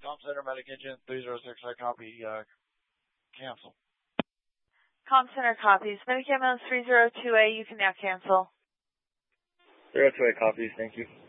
Com Center Medic Engine 306, I copy, cancel. Com Center copies. Medic Ambulance 302A, you can now cancel. 302A copies, thank you.